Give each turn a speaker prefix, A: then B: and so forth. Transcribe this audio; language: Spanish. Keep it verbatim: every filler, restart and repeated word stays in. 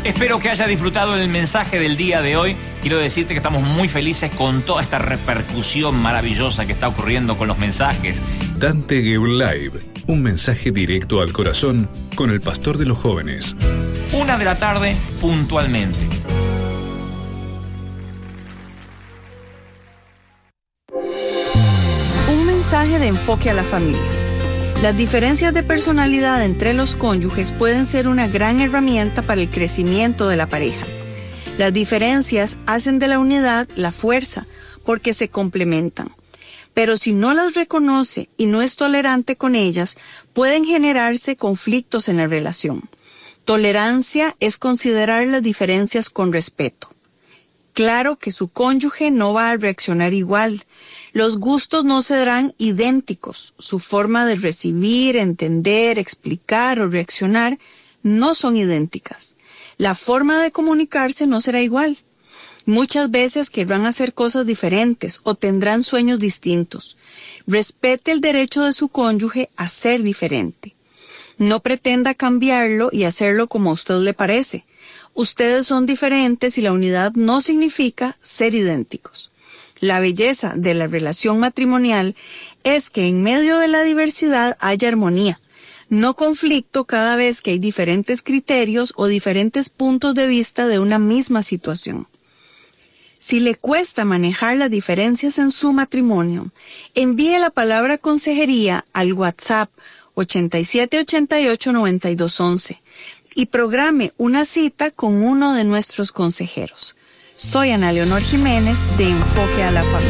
A: Espero que haya disfrutado el mensaje del día de hoy. Quiero decirte que estamos muy felices con toda esta repercusión maravillosa que está ocurriendo con los mensajes.
B: Dante Gebel Live, un mensaje directo al corazón con el pastor de los jóvenes.
A: Una de la tarde, puntualmente.
C: Un mensaje de enfoque a la familia. Las diferencias de personalidad entre los cónyuges pueden ser una gran herramienta para el crecimiento de la pareja. Las diferencias hacen de la unidad la fuerza, porque se complementan. Pero si no las reconoce y no es tolerante con ellas, pueden generarse conflictos en la relación. Tolerancia es considerar las diferencias con respeto. Claro que su cónyuge no va a reaccionar igual. Los gustos no serán idénticos. Su forma de recibir, entender, explicar o reaccionar no son idénticas. La forma de comunicarse no será igual. Muchas veces querrán hacer cosas diferentes o tendrán sueños distintos. Respete el derecho de su cónyuge a ser diferente. No pretenda cambiarlo y hacerlo como a usted le parece. Ustedes son diferentes y la unidad no significa ser idénticos. La belleza de la relación matrimonial es que en medio de la diversidad haya armonía, no conflicto cada vez que hay diferentes criterios o diferentes puntos de vista de una misma situación. Si le cuesta manejar las diferencias en su matrimonio, envíe la palabra consejería al WhatsApp ochenta y siete ochenta y ocho noventa y dos once y programe una cita con uno de nuestros consejeros. Soy Ana Leonor Jiménez de Enfoque a la Familia.